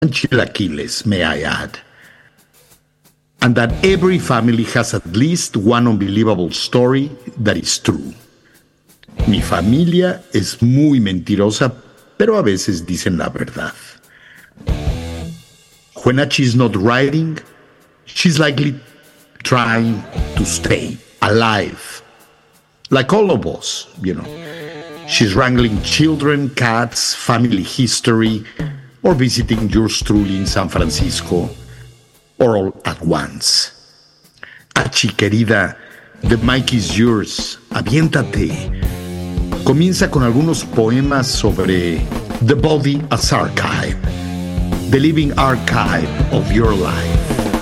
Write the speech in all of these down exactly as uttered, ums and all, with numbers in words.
and chilaquiles, may I add. And that every family has at least one unbelievable story that is true. Mi familia es muy mentirosa, pero a veces dicen la verdad. When she's not writing, she's likely trying to stay alive. Like all of us, you know. She's wrangling children, cats, family history, or visiting yours truly in San Francisco, or all at once. Achi, querida, the mic is yours. Aviéntate. Comienza con algunos poemas sobre the body as archive, the living archive of your life.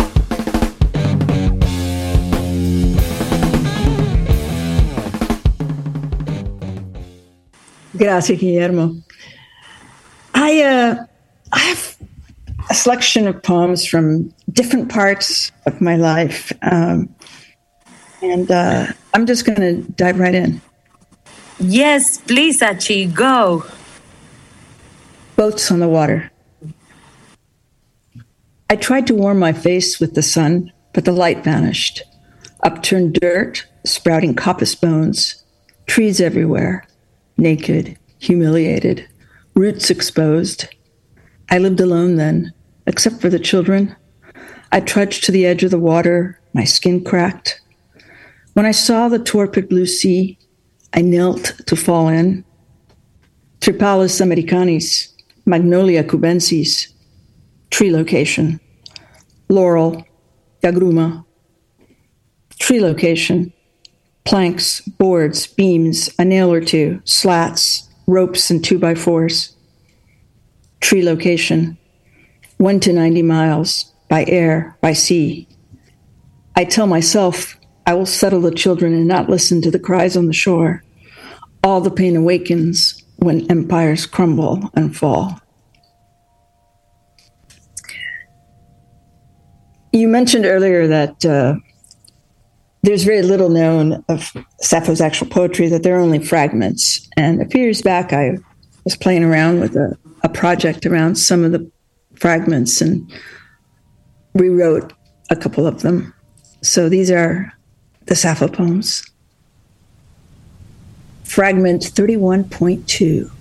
Gracias, Guillermo. I, uh, I have a selection of poems from different parts of my life, um, and uh, I'm just going to dive right in. Yes, please, Achi, go. Boats on the water. I tried to warm my face with the sun, but the light vanished. Upturned dirt, sprouting coppice bones, trees everywhere, naked, humiliated, roots exposed. I lived alone then, except for the children. I trudged to the edge of the water, my skin cracked. When I saw the torpid blue sea, I knelt to fall in. Tripalis americanis, Magnolia cubensis, tree location. Laurel, Yagruma. Tree location. Planks, boards, beams, a nail or two, slats, ropes, and two by fours. Tree location. One to ninety miles, by air, by sea. I tell myself I will settle the children and not listen to the cries on the shore. All the pain awakens when empires crumble and fall. You mentioned earlier that uh, there's very little known of Sappho's actual poetry, that there are only fragments. And a few years back, I was playing around with a, a project around some of the fragments and rewrote a couple of them. So these are the Sappho poems. Fragment thirty-one point two.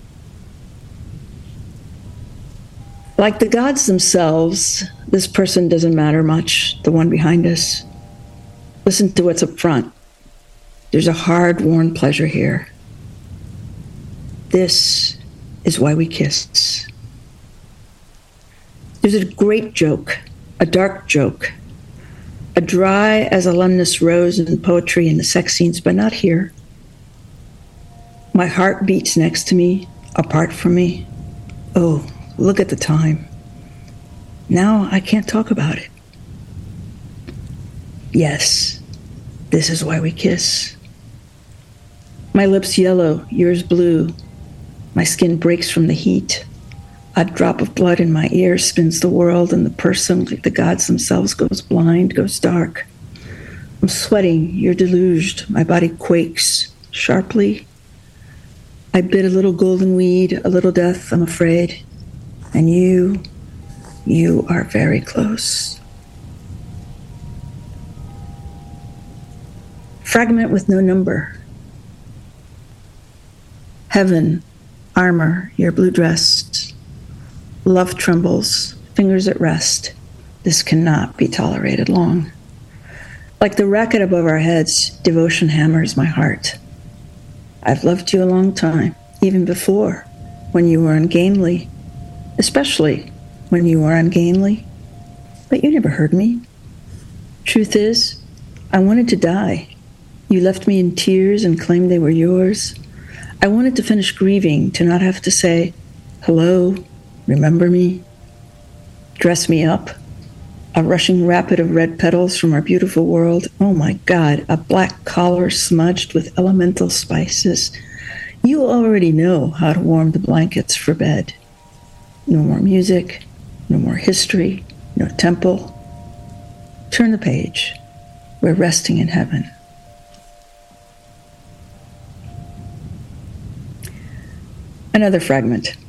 Like the gods themselves, this person doesn't matter much, the one behind us. Listen to what's up front. There's a hard-worn pleasure here. This is why we kiss. There's a great joke, a dark joke, a dry as alumnus rose in poetry in the sex scenes, but not here. My heart beats next to me, apart from me. Oh, look at the time. Now I can't talk about it. Yes, this is why we kiss. My lips yellow, yours blue. My skin breaks from the heat. A drop of blood in my ear spins the world, and the person, like the gods themselves, goes blind, goes dark. I'm sweating, you're deluged. My body quakes sharply. I bid a little golden weed, a little death, I'm afraid. And you, you are very close. Fragment with no number. Heaven, armor, your blue dress. Love trembles, fingers at rest. This cannot be tolerated long. Like the racket above our heads, devotion hammers my heart. I've loved you a long time, even before, when you were ungainly, especially when you were ungainly. But you never heard me. Truth is, I wanted to die. You left me in tears and claimed they were yours. I wanted to finish grieving, to not have to say, hello, remember me? Dress me up. A rushing rapid of red petals from our beautiful world. Oh my God, a black collar smudged with elemental spices. You already know how to warm the blankets for bed. No more music, no more history, no temple. Turn the page. We're resting in heaven. Another fragment.